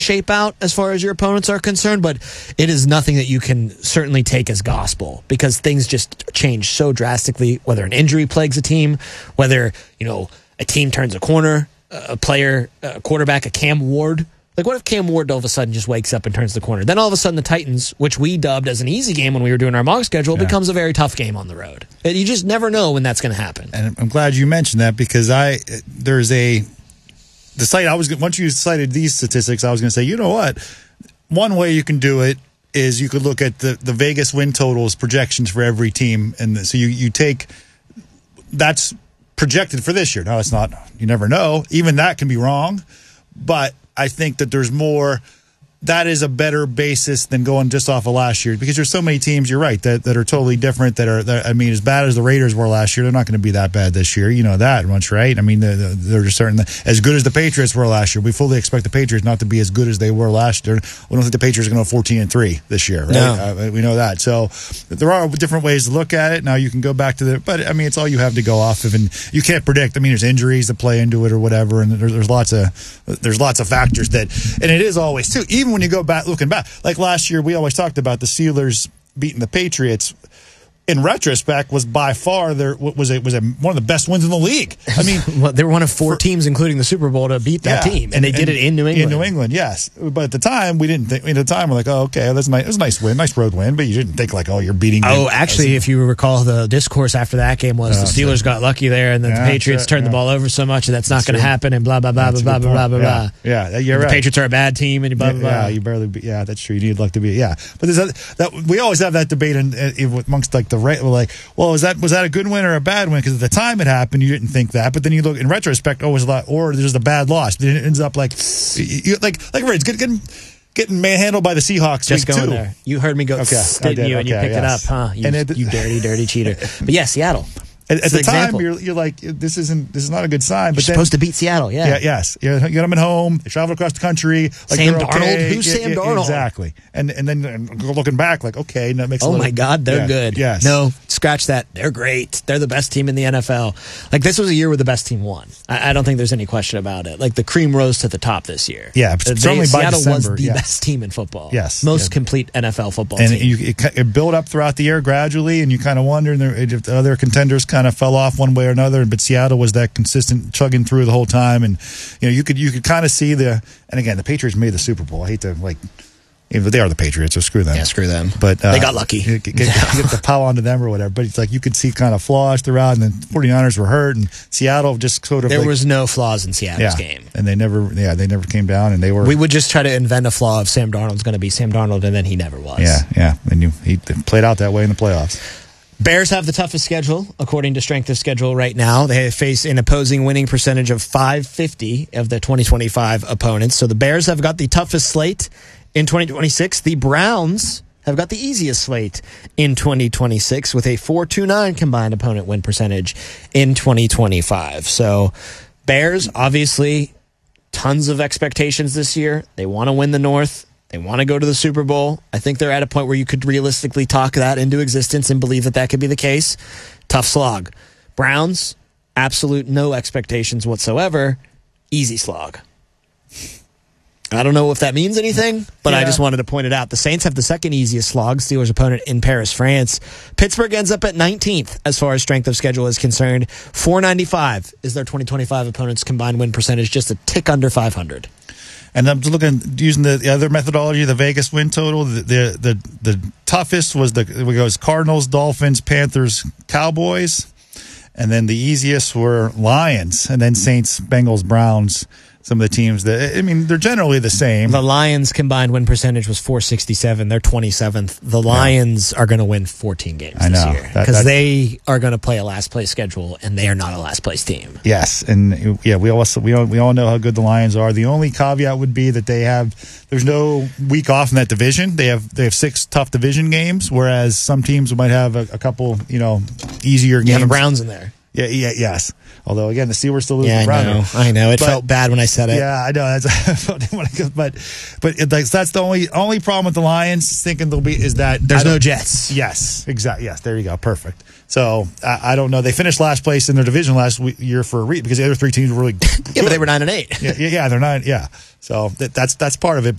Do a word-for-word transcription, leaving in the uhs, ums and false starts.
shape out as far as your opponents are concerned, but it is nothing that you can certainly take as gospel because things just change so drastically, whether an injury plagues a team, whether, you know, a team turns a corner, a player, a quarterback, a Cam Ward. Like, what if Cam Ward all of a sudden just wakes up and turns the corner? Then all of a sudden the Titans, which we dubbed as an easy game when we were doing our mock schedule, yeah. becomes a very tough game on the road. You just never know when that's going to happen. And I'm glad you mentioned that because I there's a the site I was once you cited these statistics, I was going to say, you know what? One way you can do it is you could look at the, the Vegas win totals projections for every team, and so you you take that's projected for this year. Now it's not. You never know. Even that can be wrong, but I think that there's more. That is a better basis than going just off of last year because there's so many teams. You're right that, that are totally different. That are, that, I mean, as bad as the Raiders were last year, they're not going to be that bad this year. You know that much, right? I mean, they're, they're just certain as good as the Patriots were last year. We fully expect the Patriots not to be as good as they were last year. We don't think the Patriots are going to go fourteen and three this year, right? No. Uh, we know that. So there are different ways to look at it. Now you can go back to the, but I mean, it's all you have to go off of, and you can't predict. I mean, there's injuries that play into it or whatever, and there's, there's lots of there's lots of factors that, and it is always too. Even when you go back looking back. Like last year, we always talked about the Steelers beating the Patriots. In retrospect, was by far their was it was a, one of the best wins in the league. I mean, well, they were one of four for, teams, including the Super Bowl, to beat that yeah, team, and, and they did and, it in New England. In New England, yes. But at the time, we didn't think. I mean, at the time, we're like, oh, okay, that's nice. It was a nice win, nice road win. But you didn't think like, oh, you're beating. Oh, actually, if you recall, the discourse after that game was uh, the Steelers so, got lucky there, and then yeah, the Patriots turned yeah. the ball over so much, and that's not going to happen, and blah blah blah blah blah blah blah blah. Yeah, yeah you're and right. The Patriots are a bad team, and blah blah yeah, blah. Yeah, you barely. Be, yeah, that's true. You need luck to be. Yeah, but there's that, that we always have that debate in, in, amongst like the like, well, is that was that a good win or a bad win? Because at the time it happened, you didn't think that, but then you look in retrospect, oh, it was a lot, or there's a bad loss. Then it ends up like, you, like, like Reds getting getting manhandled by the Seahawks. Just going two. there. You heard me go okay, spit you, and okay, you picked yes. it up, huh? You, and it, you dirty, dirty cheater. But yeah, Seattle. At, at the time, you're, you're like, this isn't this is not a good sign. But you're then, supposed to beat Seattle, yeah. yeah yes. You get them at home. They travel across the country. Like Sam okay. Darnold? Who's yeah, Sam yeah, Darnold? Exactly. And and then and looking back, like, okay, that makes. Oh a little, my God, they're yeah, good. Yes. No, scratch that. They're great. They're the best team in the N F L. Like this was a year where the best team won. I, I don't think there's any question about it. Like the cream rose to the top this year. Yeah, they, certainly by Seattle December, was the yes. best team in football. Yes, most yes. complete N F L football and team. You, it, it built up throughout the year gradually, and you kind of wonder if the other contenders kind of fell off one way or another. But Seattle was that consistent, chugging through the whole time, and you know you could you could kind of see the. And again, the Patriots made the Super Bowl. I hate to like. They are the Patriots, so screw them. Yeah, screw them. But uh, they got lucky. Get, get, get the power onto them or whatever. But it's like you could see kind of flaws throughout, and then 49ers were hurt, and Seattle just sort of. There like, was no flaws in Seattle's yeah, game, and they never, yeah, they never came down, and they were. We would just try to invent a flaw of Sam Darnold's going to be Sam Darnold, and then he never was. Yeah, yeah, and you, he played out that way in the playoffs. Bears have the toughest schedule, according to Strength of Schedule right now. They face an opposing winning percentage of five fifty of the twenty twenty-five opponents. So the Bears have got the toughest slate in twenty twenty-six. The Browns have got the easiest slate in twenty twenty-six with a four twenty-nine combined opponent win percentage in twenty twenty-five. So Bears, obviously, tons of expectations this year. They want to win the North. They want to go to the Super Bowl. I think they're at a point where you could realistically talk that into existence and believe that that could be the case. Tough slog. Browns, absolute no expectations whatsoever. Easy slog. I don't know if that means anything, but yeah. I just wanted to point it out. The Saints have the second easiest slog, Steelers' opponent in Paris, France. Pittsburgh ends up at nineteenth as far as strength of schedule is concerned. four ninety-five is their twenty twenty-five opponent's combined win percentage, just a tick under five hundred. And I'm just looking using the, the other methodology, the Vegas win total. The the the, the toughest was the it goes Cardinals, Dolphins, Panthers, Cowboys, and then the easiest were Lions, and then Saints, Bengals, Browns. Some of the teams that, I mean, they're generally the same. The Lions' combined win percentage was four sixty-seven. They're twenty-seventh. The Lions yeah. are going to win fourteen games I this know. year because they are going to play a last place schedule, and they are not a last place team. Yes, and yeah, we also we all, we all know how good the Lions are. The only caveat would be that they have there's no week off in that division. They have they have six tough division games, whereas some teams might have a, a couple you know easier games. You have the Browns in there. Yeah, yeah, yes. Although again, the Steelers still losing. Yeah, I Browner. know. I know. It But- felt bad when I said it. Yeah, I know. That's but but it, that's, that's the only only problem with the Lions thinking they'll be is that There's I don't- no Jets. Yes, exactly. Yes, there you go. Perfect. So I, I don't know. They finished last place in their division last week, year for a reason because the other three teams were really Yeah, but they were nine and eight. yeah, yeah, yeah, they're not. Yeah, so that, that's that's part of it. But